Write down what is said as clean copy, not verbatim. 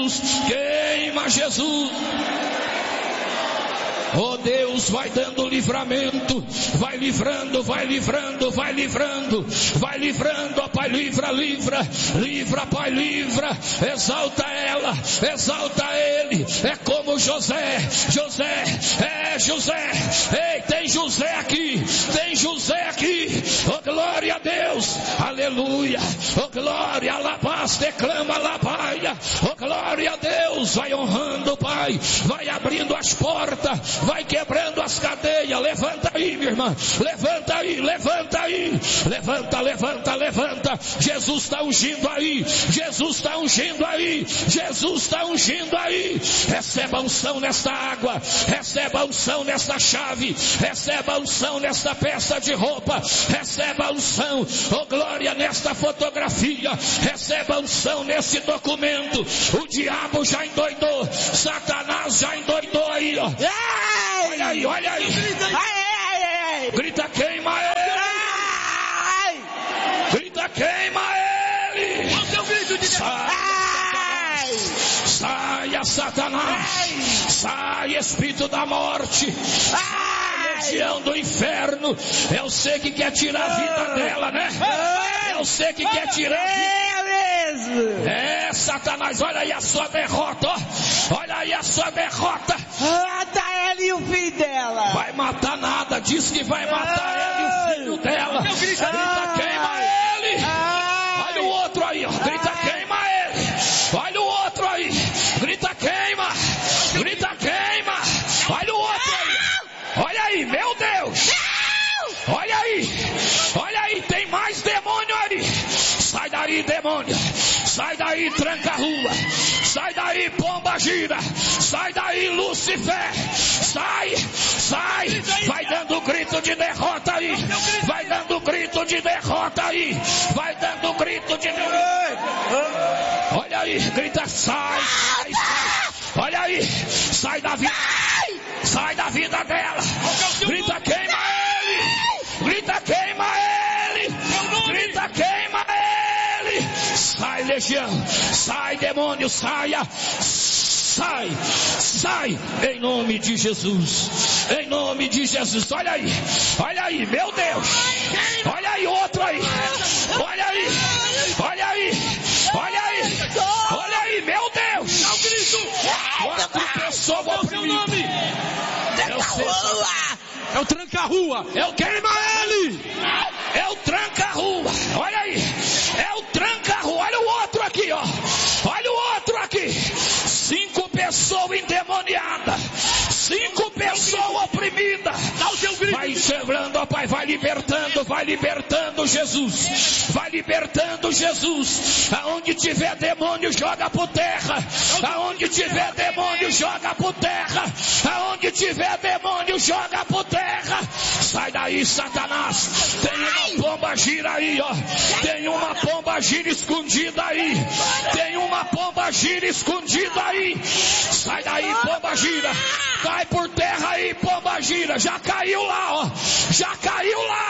queima Jesus. Oh Deus, vai dando livramento, vai livrando, vai livrando, vai livrando, vai livrando, ó Pai, livra, Pai, livra, exalta ela, exalta ele, é como José, ei, tem José aqui, oh glória a Deus, aleluia, oh glória, alabás, declama, alabaia, oh glória a Deus, vai honrando, Pai, vai abrindo as portas, vai quebrando as cadeias. Levanta aí, minha irmã, levanta aí, levanta. Jesus está ungindo aí, receba a unção nesta água, receba a unção nesta chave, receba a unção nesta peça de roupa, receba a unção, oh glória, nesta fotografia, receba a unção nesse documento. O diabo já endoidou, Satanás já endoidou aí, ó. Olha aí. Grita, queima ele. Grita, queima ele. Saia, Satanás. Sai, espírito da morte. Sai, legião do inferno. Eu sei que quer tirar a vida dela, né? Eu sei que quer tirar a vida. É, Satanás, olha aí a sua derrota, ó. Olha aí a sua derrota. Mata ela e o filho dela. Vai matar nada, diz que vai matar ela e o filho dela. Grita, queima ele. Olha o outro aí, ó. Grita, queima ele. Olha o outro aí. Grita, queima. Olha o outro aí. Olha aí, meu Deus. Olha aí, tem mais demônio aí. Sai daí, demônio. Sai daí, tranca a rua. Sai daí, pomba gira. Sai daí, Lucifer. Sai. Vai dando grito de derrota aí. Vai dando grito de derrota. Olha aí, grita, sai. Olha aí, sai da vida. Sai da vida dela. Grita, queima ele. Grita, queima ele. Sai, legião. Sai, demônio, saia. Sai, em nome de Jesus. Olha aí, meu Deus. Olha aí, outro aí. Olha aí, meu Deus. 4 pessoas oprimidas. É o tranca-rua. É o queima ele. É o tranca-rua. Olha aí. É o tranca-rua. Olha o outro aqui, ó. 5 pessoas endemoniadas. 5 pessoas oprimidas. Vai quebrando, ó Pai. Vai libertando Jesus. Aonde tiver demônio, joga por terra. Aonde tiver demônio, joga por terra. Sai daí, Satanás. Tem uma pomba gira aí, ó. Tem uma pomba gira escondida aí. Sai daí, pomba gira. Cai por terra aí, pomba gira. Já caiu lá, ó.